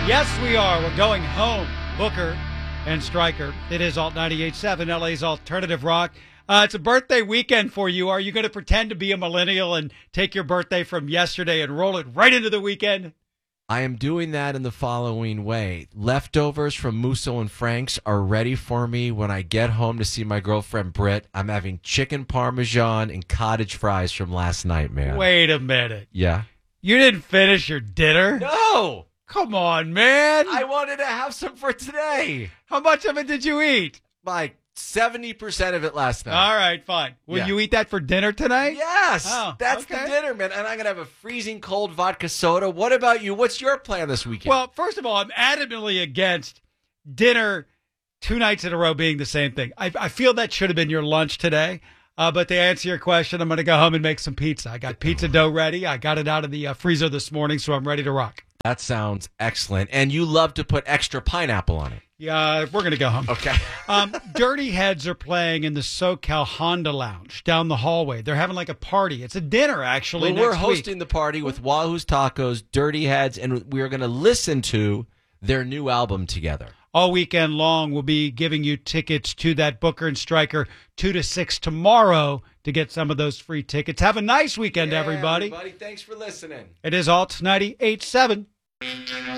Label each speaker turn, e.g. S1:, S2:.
S1: Yes, we are. We're going home. Booker and Stryker. It is Alt 98.7, LA's alternative rock. It's a birthday weekend for you. Are you going to pretend to be a millennial and take your birthday from yesterday and roll it right into the weekend?
S2: I am doing that in the following way. Leftovers from Musso and Frank's are ready for me when I get home to see my girlfriend Britt. I'm having chicken parmesan and cottage fries from last night, man.
S1: Wait a minute.
S2: Yeah?
S1: You didn't finish your dinner?
S2: No!
S1: Come on, man.
S2: I wanted to have some for today.
S1: How much of it did you eat?
S2: Like 70% of it last night.
S1: All right, fine. Will you eat that for dinner tonight?
S2: Yes,
S1: Oh,
S2: that's
S1: okay.
S2: the dinner, man. And I'm going to have a freezing cold vodka soda. What about you? What's your plan this weekend?
S1: Well, first of all, I'm adamantly against dinner 2 nights in a row being the same thing. I feel that should have been your lunch today. But to answer your question, I'm going to go home and make some pizza. I got pizza dough ready. I got it out of the freezer this morning, so I'm ready to rock.
S2: That sounds excellent. And you love to put extra pineapple on it.
S1: Yeah, we're going to go home.
S2: Okay.
S1: Dirty Heads are playing in the SoCal Honda Lounge down the hallway. They're having like a party. It's a dinner, actually,
S2: Well, we're
S1: next
S2: hosting
S1: week.
S2: the party with Wahoo's Tacos, Dirty Heads, and we're going to listen to their new album together.
S1: All weekend long, we'll be giving you tickets to that Booker and Stryker 2 to 6 tomorrow to get some of those free tickets. Have a nice weekend, everybody.
S2: Thanks for listening.
S1: It is Alt 98.7.